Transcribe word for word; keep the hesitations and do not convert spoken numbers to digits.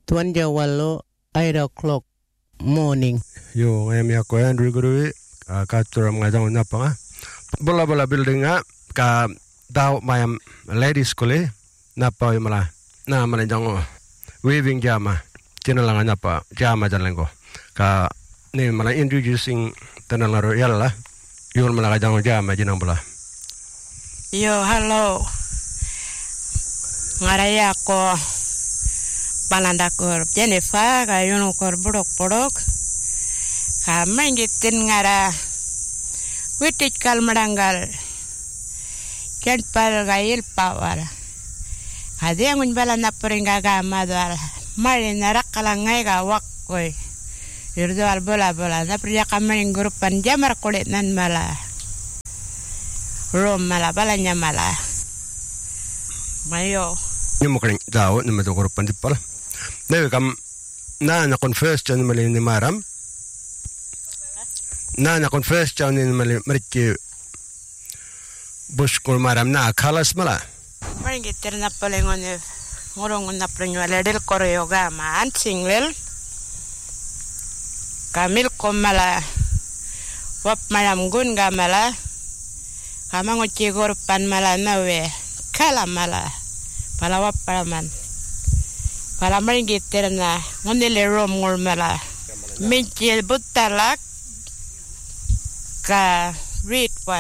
Tuan Jawalo eight o'clock morning. Yo ngayam ya ko Andrew Guru ka turam ngajang napa nga. Bola bola building nga ka daw mayam ladies school napa mala. Na mala jang weaving jama. Kinalangan napa jama jalan ko. Ka ni mala introducing tanang laro yalla. Yun mala jang jama jinang bola. Yo hello. Ngaraya ko Panandakur Jennifer kayun ukur buruk-buruk kami ngitin ngara witit kal meranggal ken pal gail pawar hadi angun bala napuring gagama doal mari narak kalangai ga wakkoi irdoal bola bola napriya kami grupan jamar kulit nan mala rom mala balanya mala mayo ni mo kring daw ni mato grupan di pala. Newe kam na na confess chan mali ni maram na na confess chan ni mali meriki bush kul maram na khalas mala maring gitir na palengon e ngorong na prenyo ledel koreo gama an singlel kamil komala wap maram gun gamala kamang uchigor pan mala nawe kala mala pala wap paraman para maring gitir na ngonile rom ngormala minchil butalak ka read